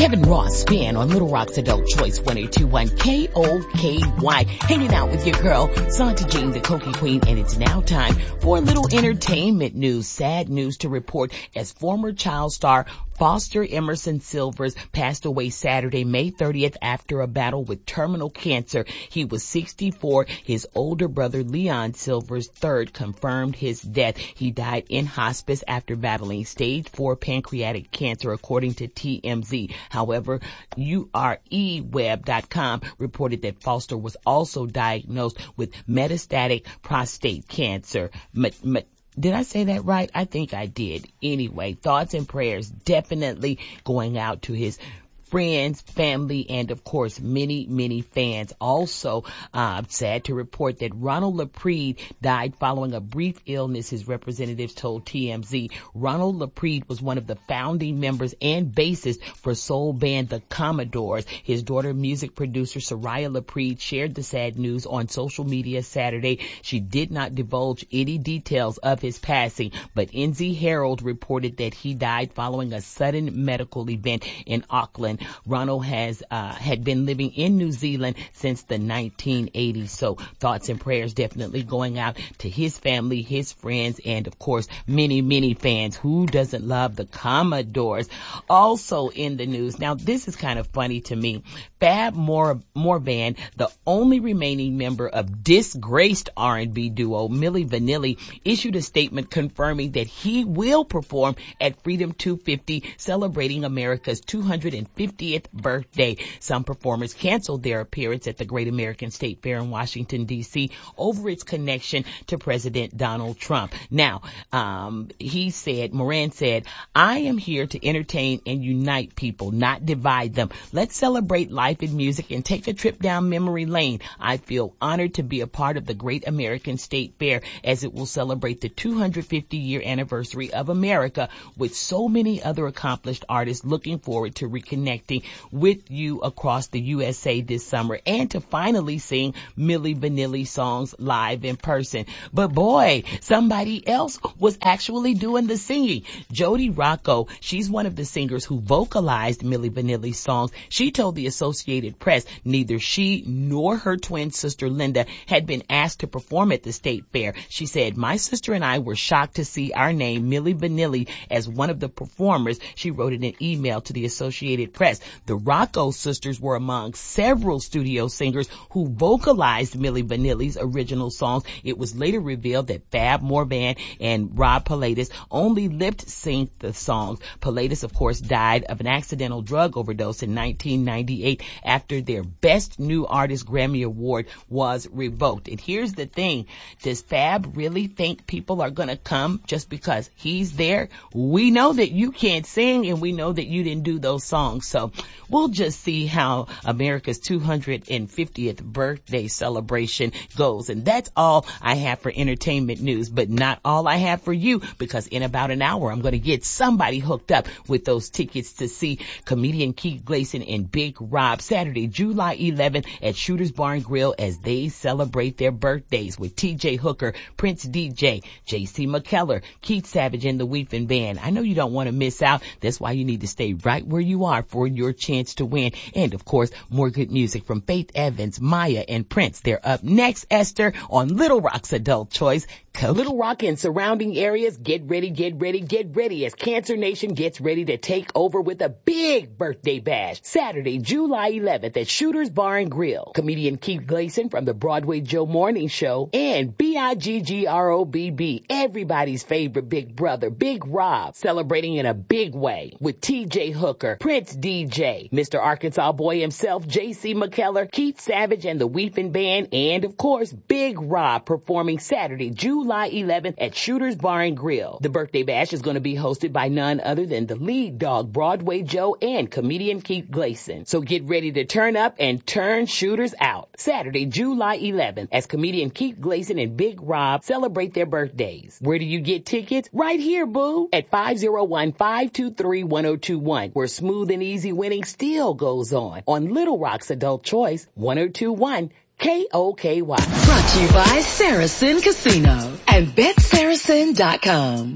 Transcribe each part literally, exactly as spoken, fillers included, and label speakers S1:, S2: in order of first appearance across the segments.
S1: Kevin Ross Spin on Little Rock's Adult Choice one oh two point one K O K Y. Hanging out with your girl, Santa Jean, the Cokie Queen, and it's now time for a little entertainment news. Sad news to report as former child star Foster Emerson Silvers passed away Saturday, May thirtieth after a battle with terminal cancer. He was sixty-four. His older brother, Leon Silvers the third, confirmed his death. He died in hospice after battling stage four pancreatic cancer, according to T M Z. However, U R E web dot com reported that Foster was also diagnosed with metastatic prostate cancer. M- m- Did I say that right? I think I did. Anyway, thoughts and prayers definitely going out to his friends, family, and of course, many, many fans. Also, uh, sad to report that Ronald LaPreed died following a brief illness, his representatives told T M Z. Ronald LaPreed was one of the founding members and bassist for soul band The Commodores. His daughter, music producer Soraya LaPreed, shared the sad news on social media Saturday. She did not divulge any details of his passing, but N Z Herald reported that he died following a sudden medical event in Auckland. Ronald has uh had been living in New Zealand since the nineteen eighties. So thoughts and prayers definitely going out to his family, his friends, and of course many, many fans. Who doesn't love the Commodores? Also in the news, now this is kind of funny to me. Fab Mor- Morvan, the only remaining member of disgraced R and B duo Milli Vanilli, issued a statement confirming that he will perform at Freedom two fifty, celebrating America's two hundred fiftieth birthday. Some performers canceled their appearance at the Great American State Fair in Washington, D C over its connection to President Donald Trump. Now, um, he said, Moran said, "I am here to entertain and unite people, not divide them. Let's celebrate life and music and take a trip down memory lane. I feel honored to be a part of the Great American State Fair as it will celebrate the two hundred fifty year anniversary of America with so many other accomplished artists. Looking forward to reconnecting with you across the U S A this summer and to finally sing Milli Vanilli songs live in person." But boy, somebody else was actually doing the singing. Jody Rocco, she's one of the singers who vocalized Milli Vanilli's songs. She told the Associated Press neither she nor her twin sister Linda had been asked to perform at the state fair. She said, "My sister and I were shocked to see our name, Milli Vanilli, as one of the performers." She wrote in an email to the Associated Press. The Rocco sisters were among several studio singers who vocalized Milli Vanilli's original songs. It was later revealed that Fab Morvan and Rob Pilatus only lip-synced the songs. Pilatus, of course, died of an accidental drug overdose in nineteen ninety-eight after their Best New Artist Grammy Award was revoked. And here's the thing. Does Fab really think people are going to come just because he's there? We know that you can't sing, and we know that you didn't do those songs. So we'll just see how America's two hundred fiftieth birthday celebration goes. And that's all I have for entertainment news, but not all I have for you, because in about an hour, I'm going to get somebody hooked up with those tickets to see comedian Keith Gleason and Big Rob Saturday, July eleventh at Shooter's Bar and Grill as they celebrate their birthdays with T J Hooker, Prince D J, J C McKellar, Keith Savage, and the Weeping Band. I know you don't want to miss out. That's why you need to stay right where you are for your chance to win. And of course, more good music from Faith Evans, Maya, and Prince. They're up next, Esther, on Little Rock's Adult Choice. Little Rock and surrounding areas, get ready, get ready, get ready as Cancer Nation gets ready to take over with a big birthday bash. Saturday, July eleventh at Shooter's Bar and Grill. Comedian Keith Gleason from the Broadway Joe Morning Show and B I G G R O B B, everybody's favorite big brother, Big Rob, celebrating in a big way with T J Hooker, Prince D J, Mister Arkansas Boy himself, J C McKellar, Keith Savage and the Weeping Band, and of course, Big Rob performing Saturday, July eleventh at Shooter's Bar and Grill. The birthday bash is going to be hosted by none other than the lead dog, Broadway Joe, and comedian Keith Gleason. So get ready to turn up and turn shooters out. Saturday, July eleventh, as comedian Keith Gleason and Big Rob celebrate their birthdays. Where do you get tickets? Right here, boo, at five oh one, five two three, one oh two one, where smooth and easy winning still goes on, on Little Rock's Adult Choice, one oh two one K O K Y.
S2: Brought to you by Saracen Casino and Bet Saracen dot com.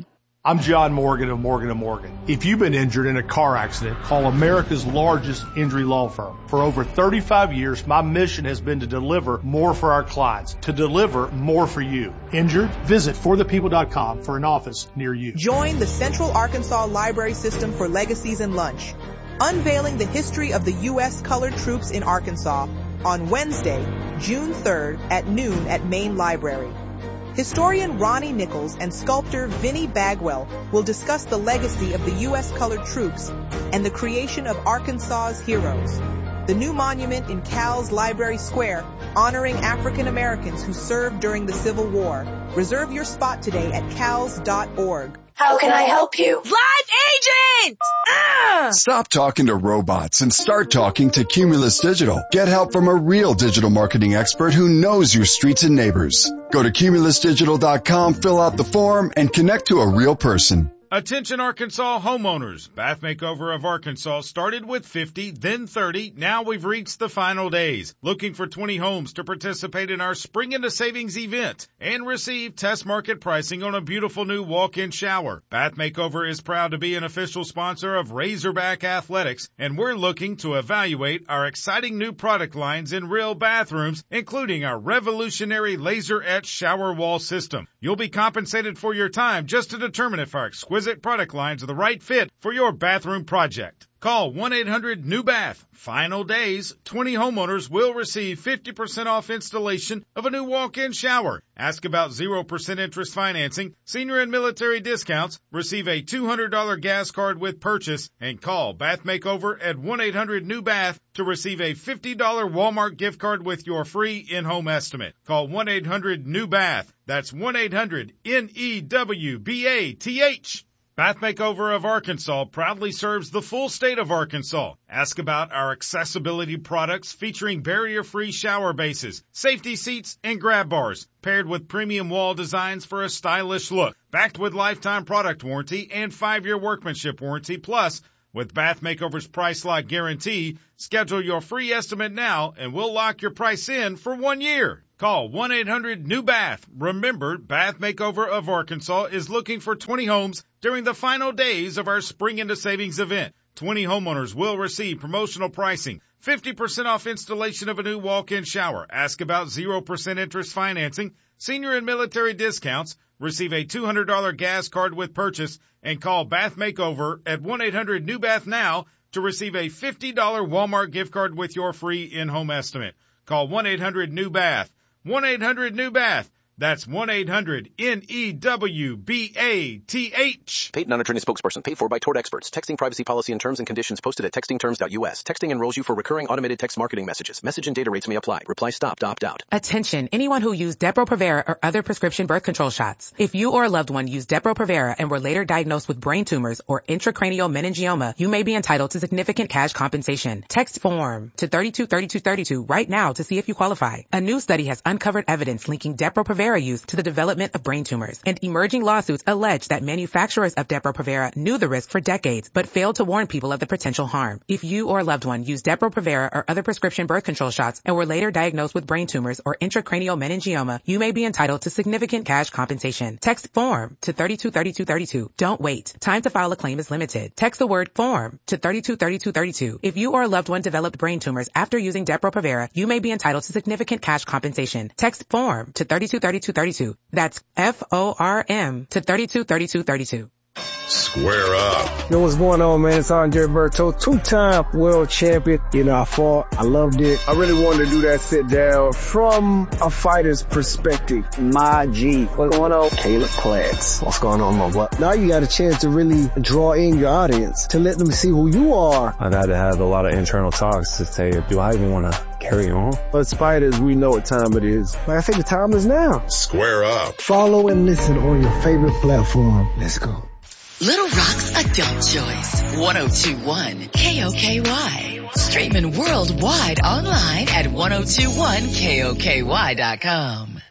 S2: I'm John Morgan of Morgan and Morgan. If you've been injured in a car accident, call America's largest injury law firm. For over thirty-five years, my mission has been to deliver more for our clients, to deliver more for you. Injured? Visit for the people dot com for an office near you.
S3: Join the Central Arkansas Library System for Legacies and Lunch, unveiling the history of the U S colored troops in Arkansas on Wednesday, June third at noon at Main Library. Historian Ronnie Nichols and sculptor Vinnie Bagwell will discuss the legacy of the U S colored troops and the creation of Arkansas's heroes. The new monument in Cal's Library Square honoring African Americans who served during the Civil War. Reserve your spot today at cals dot org.
S4: How can I help you?
S5: Live agent! Ah!
S6: Stop talking to robots and start talking to Cumulus Digital. Get help from a real digital marketing expert who knows your streets and neighbors. Go to cumulus digital dot com, fill out the form, and connect to a real person.
S7: Attention Arkansas homeowners. Bath Makeover of Arkansas started with fifty, then thirty. Now we've reached the final days. Looking for twenty homes to participate in our Spring into Savings event and receive test market pricing on a beautiful new walk-in shower. Bath Makeover is proud to be an official sponsor of Razorback Athletics, and we're looking to evaluate our exciting new product lines in real bathrooms, including our revolutionary laser-etched shower wall system. You'll be compensated for your time just to determine if our exquisite product lines are the right fit for your bathroom project. Call one eight hundred new bath. Final days, twenty homeowners will receive fifty percent off installation of a new walk-in shower. Ask about zero percent interest financing, senior and military discounts, receive a two hundred dollars gas card with purchase, and call Bath Makeover at one eight hundred new bath to receive a fifty dollars Walmart gift card with your free in-home estimate. Call one eight hundred new bath. That's one eight hundred N E W B A T H. Bath Makeover of Arkansas proudly serves the full state of Arkansas. Ask about our accessibility products featuring barrier-free shower bases, safety seats, and grab bars, paired with premium wall designs for a stylish look. Backed with lifetime product warranty and five-year workmanship warranty, plus with Bath Makeover's Price Lock Guarantee, schedule your free estimate now and we'll lock your price in for one year. Call one eight hundred new bath. Remember, Bath Makeover of Arkansas is looking for twenty homes during the final days of our Spring into Savings event. twenty homeowners will receive promotional pricing, fifty percent off installation of a new walk-in shower. Ask about zero percent interest financing, senior and military discounts, receive a two hundred dollars gas card with purchase, and call Bath Makeover at one eight hundred new bath now to receive a fifty dollars Walmart gift card with your free in-home estimate. Call one eight hundred new bath. one eight hundred new bath. That's one eight hundred N E W B A T H.
S8: Paid non-attorney spokesperson. Paid for by Tort Experts. Texting privacy policy and terms and conditions posted at texting terms dot U S. Texting enrolls you for recurring automated text marketing messages. Message and data rates may apply. Reply stop to opt out.
S9: Attention, anyone who used Depo-Provera or other prescription birth control shots. If you or a loved one used Depo-Provera and were later diagnosed with brain tumors or intracranial meningioma, you may be entitled to significant cash compensation. Text FORM to thirty-two thirty-two thirty-two right now to see if you qualify. A new study has uncovered evidence linking Depo-Provera use to the development of brain tumors, and emerging lawsuits allege that manufacturers of Depo-Provera knew the risk for decades but failed to warn people of the potential harm. If you or a loved one used Depo-Provera or other prescription birth control shots and were later diagnosed with brain tumors or intracranial meningioma, you may be entitled to significant cash compensation. Text FORM to thirty-two thirty-two thirty-two. Don't wait. Time to file a claim is limited. Text the word FORM to thirty-two thirty-two thirty-two. If you or a loved one developed brain tumors after using Depo-Provera, you may be entitled to significant cash compensation. Text FORM to thirty-two thirty-two thirty-two. That's F O R M to thirty-two thirty-two thirty-two.
S10: Square up.
S11: Yo, what's going on, man? It's Andre Berto, two-time world champion. You know, I fought. I loved it. I really wanted to do that sit down from a fighter's perspective.
S12: My G. What's going on? Caleb Clax.
S11: What's going on, my boy? Now you got a chance to really draw in your audience, to let them see who you are.
S13: I've had to have a lot of internal talks to say, do I even want to carry on?
S11: As fighters, we know what time it is. Like I think the time is now.
S10: Square up.
S11: Follow and listen on your favorite platform. Let's go.
S1: Little Rock's Adult Choice, one oh two point one K O K Y. Streaming worldwide online at ten twenty-one K O K Y dot com.